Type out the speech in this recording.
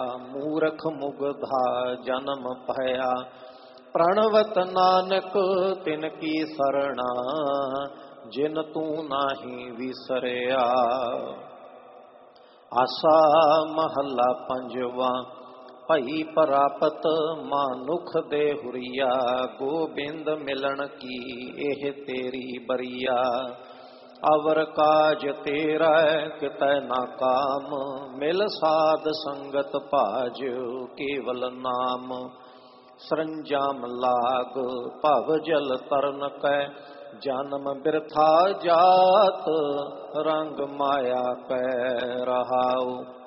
ਮੂਰਖ ਮੁਗਧਾ ਜਨਮ ਭਇਆ। ਪ੍ਰਣਵਤ ਨਾਨਕ ਤਿਨ ਕੀ ਸਰਣਾ, ਜਿਨ ਤੂੰ ਨਾਹੀ ਵਿਸਰਿਆ। ਆਸਾ ਮਹੱਲਾ ਪੰਜਵਾ। ਭਈ ਪ੍ਰਾਪਤ ਮਾਨੁਖ ਦੇ ਹੁਰੀਆ, ਗੋਬਿੰਦ ਮਿਲਣ ਕੀ ਇਹ ਤੇਰੀ ਬਰੀਆ। ਅਵਰ ਕਾਜ ਤੇਰਾ ਕਿਤੈ ਨਾ ਕਾਮ, ਮਿਲ ਸਾਧ ਸੰਗਤ ਭਾਜ ਕੇਵਲ ਨਾਮ। ਸਰੰਜਾਮ ਲਾਗ ਭਵ ਜਲ ਤਰਨ ਕੈ, ਜਨਮ ਬਿਰਥਾ ਜਾਤ ਰੰਗ ਮਾਇਆ ਕੈ ਰਹਾਉ।